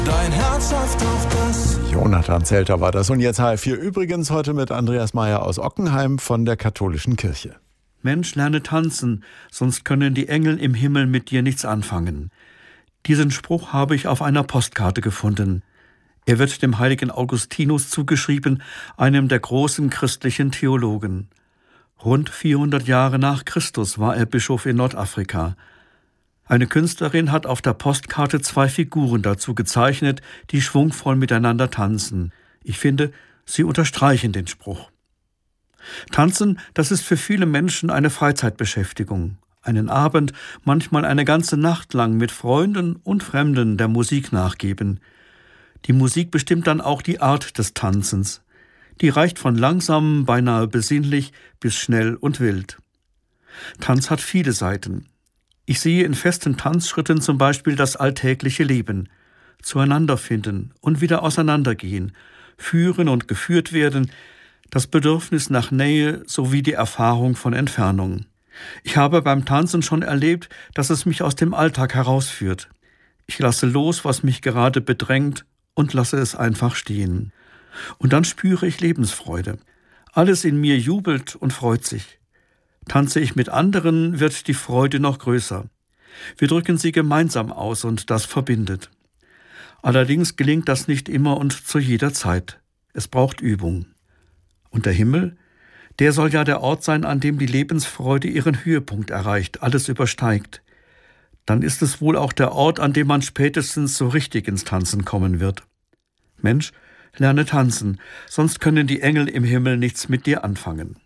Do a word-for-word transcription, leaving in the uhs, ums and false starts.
Dein Herz schafft auf das. Jonathan Zelter war das. Und jetzt H F vier übrigens heute mit Andreas Meyer aus Ockenheim von der Katholischen Kirche. Mensch, lerne tanzen, sonst können die Engel im Himmel mit dir nichts anfangen. Diesen Spruch habe ich auf einer Postkarte gefunden. Er wird dem heiligen Augustinus zugeschrieben, einem der großen christlichen Theologen. Rund vierhundert Jahre nach Christus war er Bischof in Nordafrika. Eine Künstlerin hat auf der Postkarte zwei Figuren dazu gezeichnet, die schwungvoll miteinander tanzen. Ich finde, sie unterstreichen den Spruch. Tanzen, das ist für viele Menschen eine Freizeitbeschäftigung. Einen Abend, manchmal eine ganze Nacht lang mit Freunden und Fremden der Musik nachgeben. Die Musik bestimmt dann auch die Art des Tanzens. Die reicht von langsam, beinahe besinnlich, bis schnell und wild. Tanz hat viele Seiten. Ich sehe in festen Tanzschritten zum Beispiel das alltägliche Leben. Zueinander finden und wieder auseinandergehen, führen und geführt werden, das Bedürfnis nach Nähe sowie die Erfahrung von Entfernung. Ich habe beim Tanzen schon erlebt, dass es mich aus dem Alltag herausführt. Ich lasse los, was mich gerade bedrängt, und lasse es einfach stehen. Und dann spüre ich Lebensfreude. Alles in mir jubelt und freut sich. Tanze ich mit anderen, wird die Freude noch größer. Wir drücken sie gemeinsam aus und das verbindet. Allerdings gelingt das nicht immer und zu jeder Zeit. Es braucht Übung. Und der Himmel, der soll ja der Ort sein, an dem die Lebensfreude ihren Höhepunkt erreicht, alles übersteigt. Dann ist es wohl auch der Ort, an dem man spätestens so richtig ins Tanzen kommen wird. Mensch, lerne tanzen, sonst können die Engel im Himmel nichts mit dir anfangen.